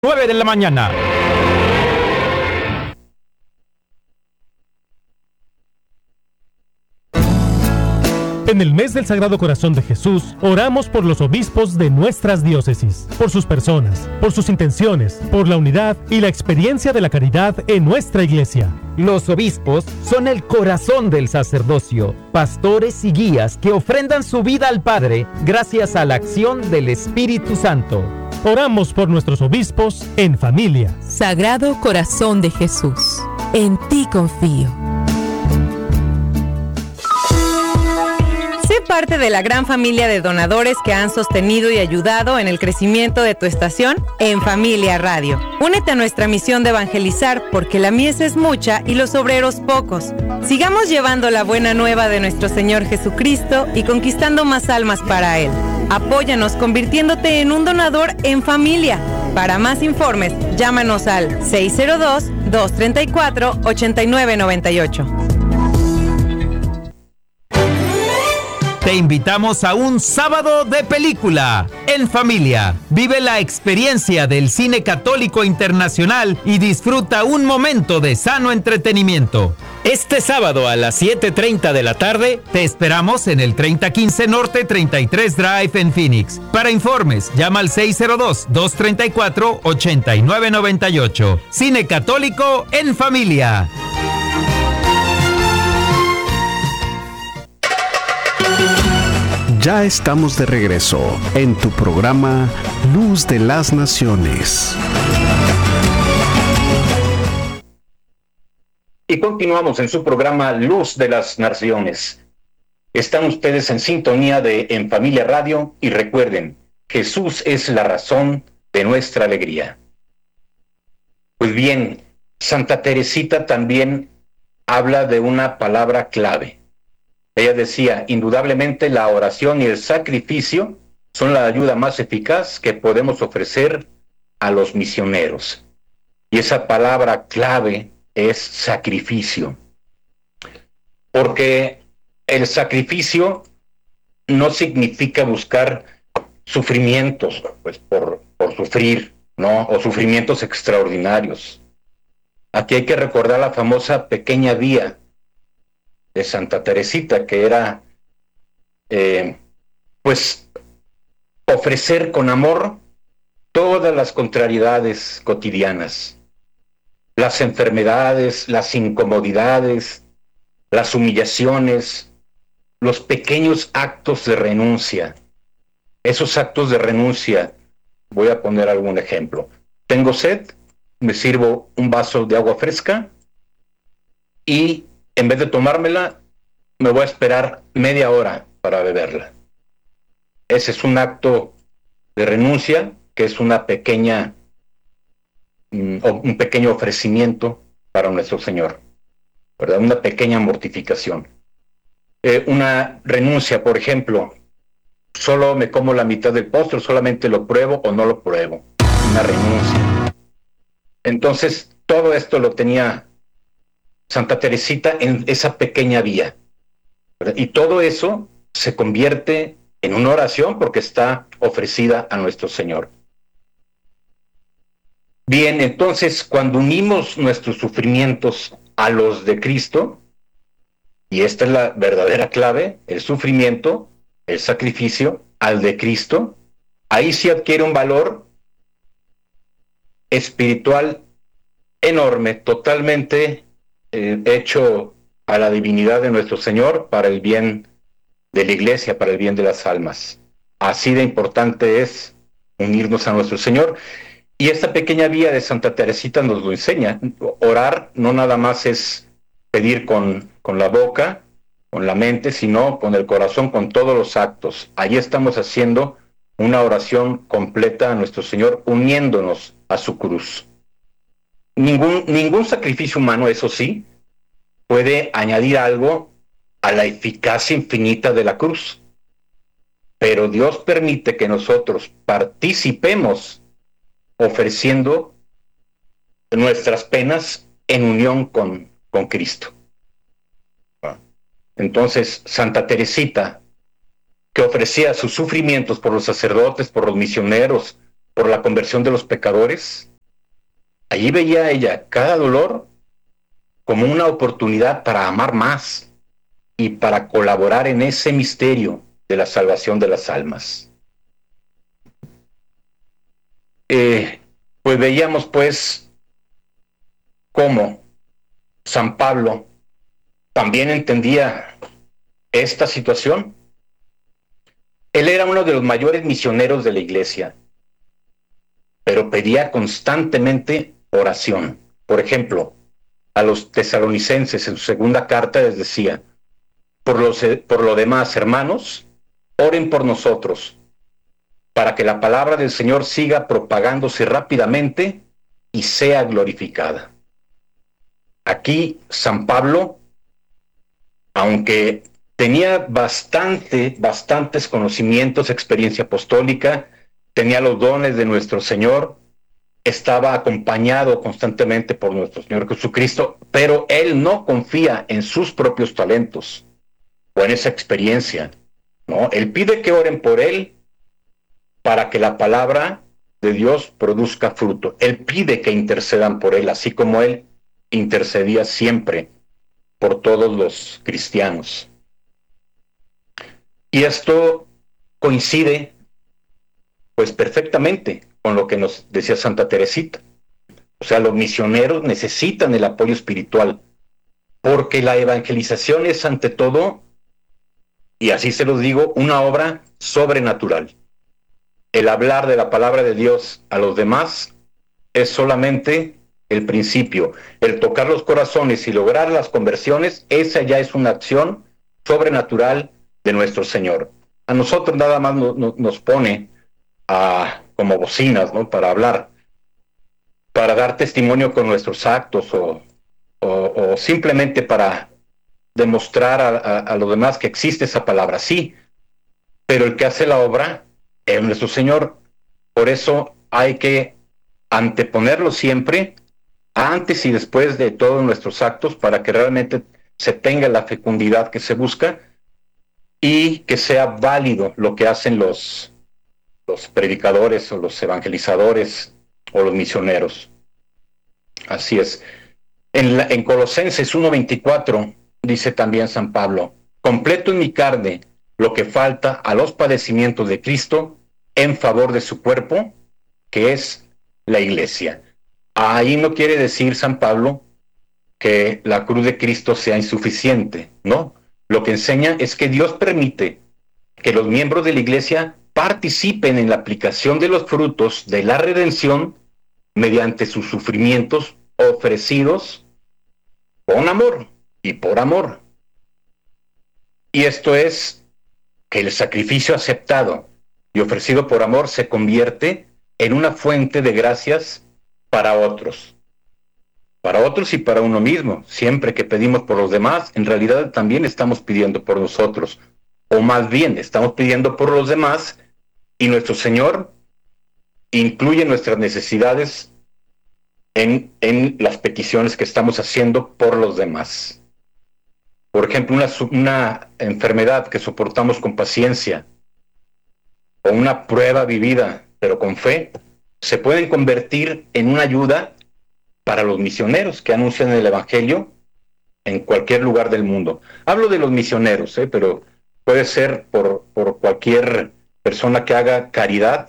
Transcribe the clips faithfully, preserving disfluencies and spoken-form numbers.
nueve de la mañana. En el mes del Sagrado Corazón de Jesús, oramos por los obispos de nuestras diócesis, por sus personas, por sus intenciones, por la unidad y la experiencia de la caridad en nuestra iglesia. Los obispos son el corazón del sacerdocio, pastores y guías que ofrendan su vida al Padre gracias a la acción del Espíritu Santo. Oramos por nuestros obispos en familia. Sagrado Corazón de Jesús, en ti confío. Sé parte de la gran familia de donadores que han sostenido y ayudado en el crecimiento de tu estación en Familia Radio. Únete a nuestra misión de evangelizar porque la mies es mucha y los obreros pocos. Sigamos llevando la buena nueva de nuestro Señor Jesucristo y conquistando más almas para Él. Apóyanos convirtiéndote en un donador en familia. Para más informes, llámanos al seis cero dos, dos tres cuatro, ocho nueve nueve ocho. Te invitamos a un sábado de película en familia. Vive la experiencia del cine católico internacional y disfruta un momento de sano entretenimiento. Este sábado a las siete treinta de la tarde te esperamos en el treinta quince Norte treinta y tres Drive en Phoenix. Para informes, llama al seis cero dos, dos tres cuatro, ocho nueve nueve ocho. Cine católico en familia. Ya estamos de regreso en tu programa Luz de las Naciones. Y continuamos en su programa Luz de las Naciones. Están ustedes en sintonía de En Familia Radio y recuerden, Jesús es la razón de nuestra alegría. Pues bien, Santa Teresita también habla de una palabra clave. Ella decía, indudablemente la oración y el sacrificio son la ayuda más eficaz que podemos ofrecer a los misioneros. Y esa palabra clave es sacrificio. Porque el sacrificio no significa buscar sufrimientos, pues por, por sufrir, ¿no? O sufrimientos extraordinarios. Aquí hay que recordar la famosa pequeña vía de Santa Teresita, que era eh, pues ofrecer con amor todas las contrariedades cotidianas, las enfermedades, las incomodidades, las humillaciones, los pequeños actos de renuncia. Esos actos de renuncia, voy a poner algún ejemplo. Tengo sed, me sirvo un vaso de agua fresca y en vez de tomármela, me voy a esperar media hora para beberla. Ese es un acto de renuncia, que es una pequeña, um, un pequeño ofrecimiento para nuestro Señor, ¿verdad? Una pequeña mortificación. Eh, una renuncia, por ejemplo, solo me como la mitad del postre, solamente lo pruebo o no lo pruebo. Una renuncia. Entonces, todo esto lo tenía Santa Teresita en esa pequeña vía, ¿verdad? Y todo eso se convierte en una oración porque está ofrecida a nuestro Señor. Bien, entonces cuando unimos nuestros sufrimientos a los de Cristo, y esta es la verdadera clave, el sufrimiento, el sacrificio al de Cristo, ahí sí adquiere un valor espiritual enorme, totalmente Eh, hecho a la divinidad de nuestro Señor para el bien de la iglesia, para el bien de las almas. Así de importante es unirnos a nuestro Señor. Y esta pequeña vía de Santa Teresita nos lo enseña. Orar no nada más es pedir con, con la boca, con la mente, sino con el corazón, con todos los actos. Ahí estamos haciendo una oración completa a nuestro Señor, uniéndonos a su cruz. Ningún, ningún sacrificio humano, eso sí, puede añadir algo a la eficacia infinita de la cruz. Pero Dios permite que nosotros participemos ofreciendo nuestras penas en unión con, con Cristo. Entonces, Santa Teresita, que ofrecía sus sufrimientos por los sacerdotes, por los misioneros, por la conversión de los pecadores, Allí veía ella cada dolor como una oportunidad para amar más y para colaborar en ese misterio de la salvación de las almas. Eh, pues veíamos pues cómo San Pablo también entendía esta situación. Él era uno de los mayores misioneros de la iglesia, pero pedía constantemente oración. Por ejemplo, a los tesalonicenses en su segunda carta les decía: por, los, por lo demás, hermanos, oren por nosotros, para que la palabra del Señor siga propagándose rápidamente y sea glorificada. Aquí San Pablo, aunque tenía bastante, bastantes conocimientos, experiencia apostólica, tenía los dones de nuestro Señor, estaba acompañado constantemente por nuestro Señor Jesucristo, pero él no confía en sus propios talentos o en esa experiencia, ¿no? Él pide que oren por él para que la palabra de Dios produzca fruto. Él pide que intercedan por él, así como él intercedía siempre por todos los cristianos. Y esto coincide pues perfectamente con lo que nos decía Santa Teresita. O sea, los misioneros necesitan el apoyo espiritual, porque la evangelización es ante todo, y así se los digo, una obra sobrenatural. El hablar de la palabra de Dios a los demás es solamente el principio. El tocar los corazones y lograr las conversiones, esa ya es una acción sobrenatural de nuestro Señor. A nosotros nada más no, no, nos pone a, como bocinas, ¿no?, para hablar, para dar testimonio con nuestros actos o, o, o simplemente para demostrar a, a, a los demás que existe esa palabra. Sí, pero el que hace la obra es nuestro Señor. Por eso hay que anteponerlo siempre, antes y después de todos nuestros actos, para que realmente se tenga la fecundidad que se busca y que sea válido lo que hacen los, los predicadores o los evangelizadores o los misioneros. Así es. En, la, en Colosenses uno veinticuatro dice también San Pablo: completo en mi carne lo que falta a los padecimientos de Cristo en favor de su cuerpo, que es la iglesia. Ahí no quiere decir San Pablo que la cruz de Cristo sea insuficiente, ¿no? Lo que enseña es que Dios permite que los miembros de la iglesia participen en la aplicación de los frutos de la redención mediante sus sufrimientos ofrecidos con amor y por amor. Y esto es que el sacrificio aceptado y ofrecido por amor se convierte en una fuente de gracias para otros. Para otros y para uno mismo. Siempre que pedimos por los demás, en realidad también estamos pidiendo por nosotros. O más bien, estamos pidiendo por los demás y nuestro Señor incluye nuestras necesidades en, en las peticiones que estamos haciendo por los demás. Por ejemplo, una, una enfermedad que soportamos con paciencia o una prueba vivida, pero con fe, se pueden convertir en una ayuda para los misioneros que anuncian el Evangelio en cualquier lugar del mundo. Hablo de los misioneros, ¿eh? Pero puede ser por, por cualquier persona que haga caridad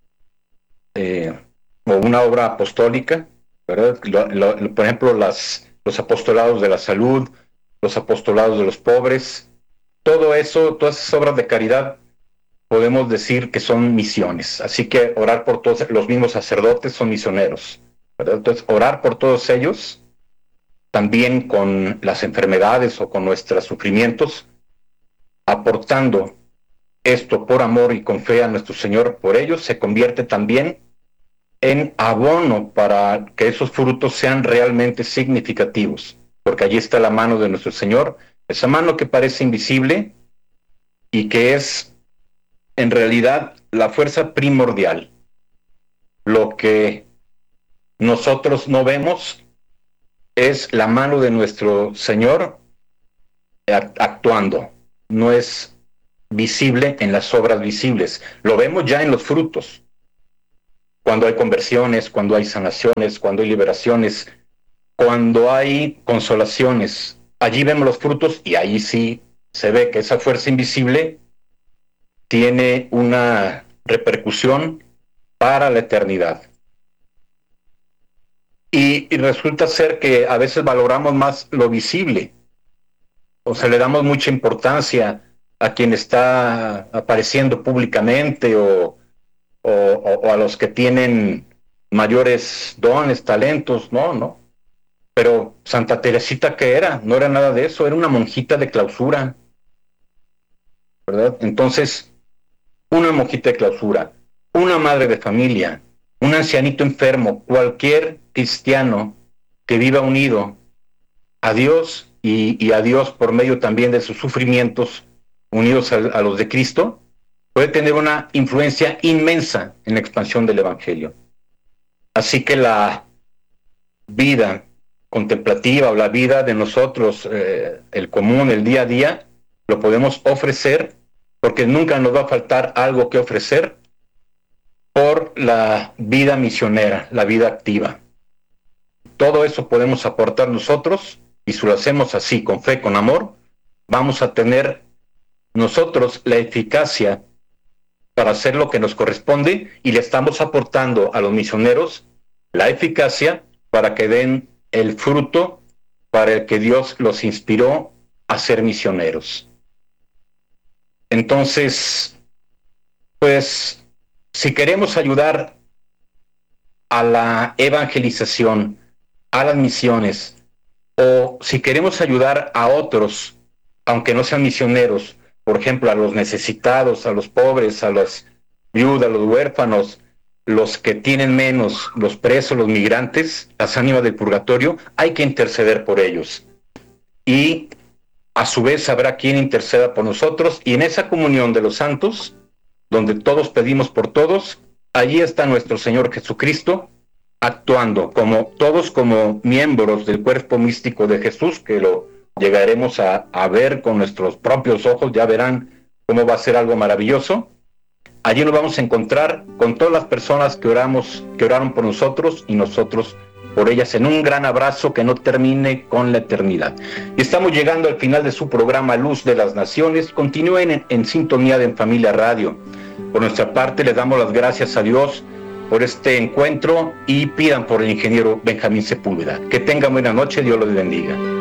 eh, o una obra apostólica, ¿verdad? Lo, lo, por ejemplo, las, los apostolados de la salud, los apostolados de los pobres, todo eso, todas esas obras de caridad podemos decir que son misiones. Así que orar por todos, los mismos sacerdotes son misioneros, ¿verdad? Entonces, orar por todos ellos, también con las enfermedades o con nuestros sufrimientos, aportando esto por amor y con fe a nuestro Señor por ellos, se convierte también en abono para que esos frutos sean realmente significativos, porque allí está la mano de nuestro Señor, esa mano que parece invisible y que es en realidad la fuerza primordial. Lo que nosotros no vemos es la mano de nuestro Señor actuando. No es visible en las obras visibles. Lo vemos ya en los frutos. cuando hay conversiones, cuando hay sanaciones, cuando hay liberaciones, cuando hay consolaciones. Allí vemos los frutos y ahí sí se ve que esa fuerza invisible tiene una repercusión para la eternidad. Y, y resulta ser que a veces valoramos más lo visible, o sea, le damos mucha importancia a quien está apareciendo públicamente o, o, o a los que tienen mayores dones, talentos, no, no. Pero Santa Teresita, ¿qué era? No era nada de eso, era una monjita de clausura, ¿verdad? Entonces, una monjita de clausura, una madre de familia, un ancianito enfermo, cualquier cristiano que viva unido a Dios y, y a Dios por medio también de sus sufrimientos, unidos a, a los de Cristo, puede tener una influencia inmensa en la expansión del Evangelio. Así que la vida contemplativa o la vida de nosotros, eh, el común, el día a día, lo podemos ofrecer, porque nunca nos va a faltar algo que ofrecer por la vida misionera, la vida activa. Todo eso podemos aportar nosotros, y si lo hacemos así, con fe, con amor, vamos a tener nosotros la eficacia para hacer lo que nos corresponde, y le estamos aportando a los misioneros la eficacia para que den el fruto para el que Dios los inspiró a ser misioneros. Entonces, pues, si queremos ayudar a la evangelización, a las misiones, o si queremos ayudar a otros, aunque no sean misioneros, por ejemplo, a los necesitados, a los pobres, a las viudas, a los huérfanos, los que tienen menos, los presos, los migrantes, las ánimas del purgatorio, hay que interceder por ellos. Y a su vez habrá quien interceda por nosotros, y en esa comunión de los santos, donde todos pedimos por todos, allí está nuestro Señor Jesucristo, actuando como todos como miembros del cuerpo místico de Jesús, que lo llegaremos a, a ver con nuestros propios ojos, ya verán cómo va a ser algo maravilloso. Allí nos vamos a encontrar con todas las personas que oramos, que oraron por nosotros y nosotros por ellas, en un gran abrazo que no termine con la eternidad. Y estamos llegando al final de su programa Luz de las Naciones. Continúen en, en sintonía de En Familia Radio. Por nuestra parte, les damos las gracias a Dios por este encuentro y pidan por el ingeniero Benjamín Sepúlveda. Que tengan buena noche, Dios los bendiga.